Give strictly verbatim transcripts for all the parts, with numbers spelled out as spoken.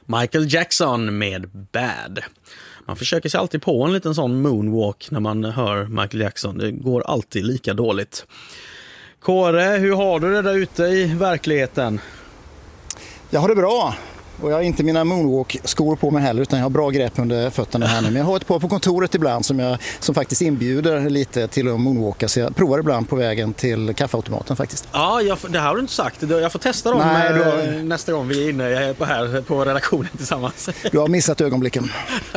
Michael Jackson med Bad. Man försöker sig alltid på en liten sån moonwalk när man hör Michael Jackson. Det går alltid lika dåligt. Kåre, hur har du det där ute i verkligheten? Jag har det bra. Och jag har inte mina moonwalk-skor på mig heller, utan jag har bra grepp under fötterna här nu. Men jag har ett par på kontoret ibland som, jag, som faktiskt inbjuder lite till att moonwalka. Så jag provar ibland på vägen till kaffeautomaten faktiskt. Ja, jag, det här har du inte sagt. Jag får testa dem Nej, har... nästa gång vi är inne på, här, på redaktionen tillsammans. Du har missat ögonblicken.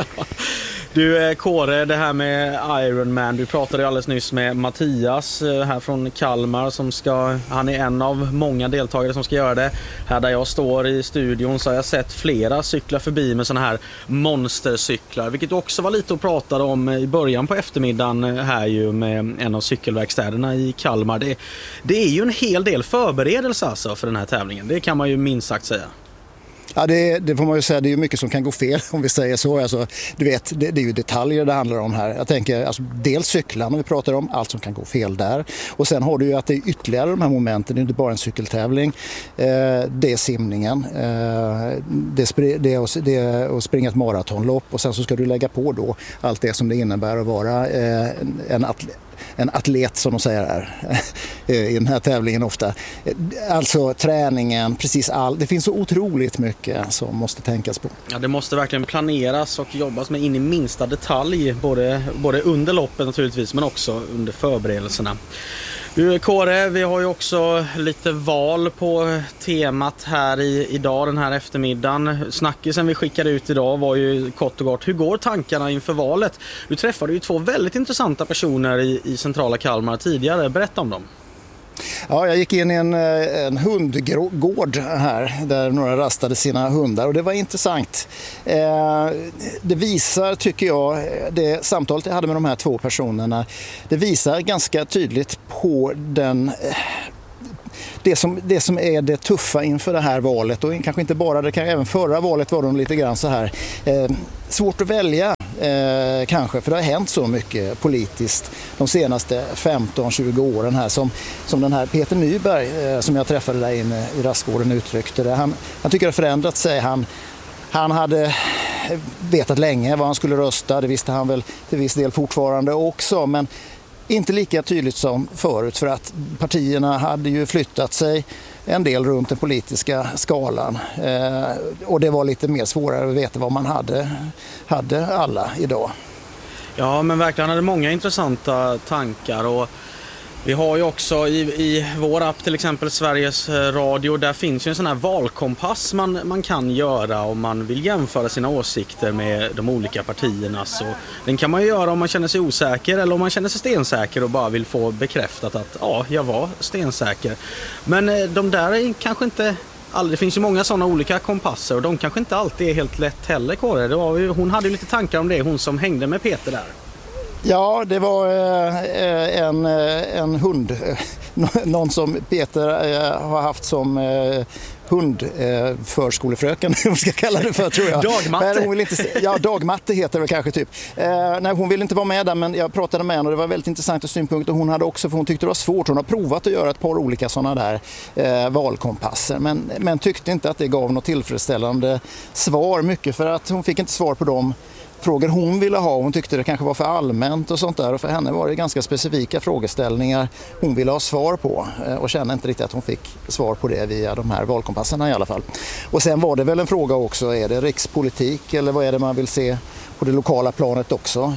Du, Kåre, det här med Ironman. Du pratade alldeles nyss med Mattias här från Kalmar som ska, han är en av många deltagare som ska göra det. Här där jag står i studion så har jag sett flera cyklar förbi med såna här monstercyklar, vilket också var lite att prata om i början på eftermiddagen här ju med en av cykelverkstäderna i Kalmar. Det, det är ju en hel del förberedelse alltså för den här tävlingen, det kan man ju minst sagt säga. Ja, det, det får man ju säga, det är ju mycket som kan gå fel om vi säger så. Alltså, du vet, det, det är ju detaljer det handlar om här. Jag tänker, alltså, dels cyklarna vi pratar om, allt som kan gå fel där. Och sen har du ju att det är ytterligare de här momenten, det är inte bara en cykeltävling. Eh, det är simningen, eh, det, spri, det, är att, det är att springa ett maratonlopp och sen så ska du lägga på då allt det som det innebär att vara eh, en atlet. En atlet som de säger här i den här tävlingen ofta. Alltså träningen, precis all. Det finns så otroligt mycket som måste tänkas på. Ja, det måste verkligen planeras och jobbas med in i minsta detalj. Både, både under loppet naturligtvis men också under förberedelserna. Du Kåre, vi har ju också lite val på temat här i, idag den här eftermiddagen. Snackisen vi skickade ut idag var ju kort och gott, hur går tankarna inför valet? Du träffade ju två väldigt intressanta personer i, i centrala Kalmar tidigare, berätta om dem. Ja, jag gick in i en, en hundgård här där några rastade sina hundar och det var intressant. Eh, det visar, tycker jag, det samtalet jag hade med de här två personerna, det visar ganska tydligt på den... Det som, det som är det tuffa inför det här valet och kanske inte bara det, kanske även förra valet var de lite grann så här eh, svårt att välja eh, kanske, för det har hänt så mycket politiskt de senaste femton tjugo åren här som, som den här Peter Nyberg eh, som jag träffade där inne i Rastgården uttryckte det. Han, han tycker det har förändrat sig. Han, han hade vetat länge vad han skulle rösta, det visste han väl till viss del fortfarande också, men inte lika tydligt som förut, för att partierna hade ju flyttat sig en del runt den politiska skalan. Eh, och det var lite mer svårare att veta vad man hade, hade alla idag. Ja, men verkligen hade många intressanta tankar och vi har ju också i, i vår app till exempel Sveriges Radio, där finns ju en sån här valkompass man, man kan göra om man vill jämföra sina åsikter med de olika partierna. Så den kan man ju göra om man känner sig osäker eller om man känner sig stensäker och bara vill få bekräftat att ja, jag var stensäker. Men de där är kanske inte... Det finns ju många sådana olika kompasser och de kanske inte alltid är helt lätt heller, Kåre. Det var ju, hon hade ju lite tankar om det, hon som hängde med Peter där. Ja, det var eh, en, en hund, någon som Peter eh, har haft som eh, hund, eh, förskolefröken, vad ska jag kalla det för, tror jag. Dagmatte. Men hon vill inte, ja, dagmatte heter det kanske typ. Eh, nej, hon ville inte vara med där, men jag pratade med henne och det var väldigt intressanta synpunkter hon hade också, för hon tyckte det var svårt. Hon har provat att göra ett par olika sådana där eh, valkompasser, men, men tyckte inte att det gav något tillfredsställande svar, mycket för att hon fick inte svar på dem frågor hon ville ha. Hon tyckte det kanske var för allmänt och sånt där, och för henne var det ganska specifika frågeställningar hon ville ha svar på och kände inte riktigt att hon fick svar på det via de här valkompasserna i alla fall. Och sen var det väl en fråga också, är det rikspolitik eller vad är det man vill se på det lokala planet också.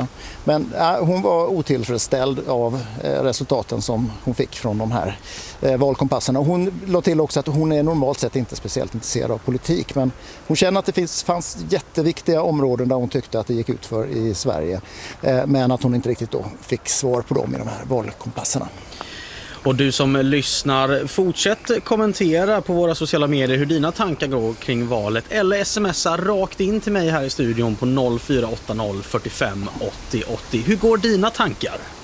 Men hon var otillfredsställd av resultaten som hon fick från de här valkompasserna. Och hon la till också att hon är normalt sett inte speciellt intresserad av politik, men hon känner att det finns, fanns jätteviktiga områden där hon tyckte att det gick ut för i Sverige, men att hon inte riktigt då fick svar på dem i de här valkompasserna. Och du som lyssnar, fortsätt kommentera på våra sociala medier hur dina tankar går kring valet, eller smsa rakt in till mig här i studion på noll fyra åtta noll fyrtiofem åttio åttio. Hur går dina tankar?